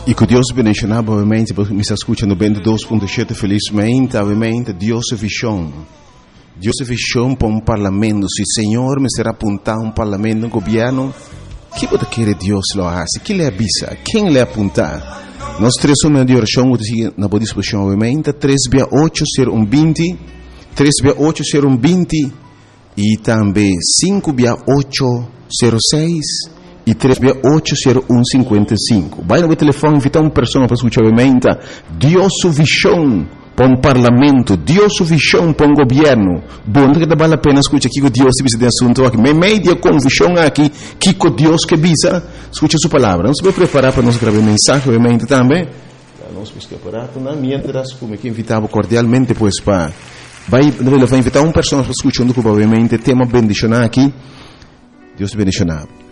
E que Deus bendiga, obviamente, porque me está escutando 22.7, felizmente, obviamente, Deus é visão. Deus é visão para um parlamento. Se o Senhor me será apontar um parlamento, um governo, o que você quer Deus lo hace? Que lhe avisa? Quem lhe apontar? Nós três somos de oração, na boa disposição, obviamente, 3680120, 3680120 e também 56806 e 3680155. Vai no telefone, invitar uma pessoa para escutar, obviamente, Deus é visão para um parlamento, Deus é visão para um governo. Bom, que vale a pena escutar aqui que Deus se visa de assunto aqui. Media com visão aqui, que Deus que visa, escuta sua palavra. Vamos se preparar para nós gravar mensagem, obviamente, também. Nós vamos preparar, mientras, como que invitava cordialmente, pois, para... Vai invitar uma pessoa para escutar, obviamente, tema bendicionar aqui. Deus bendicionar.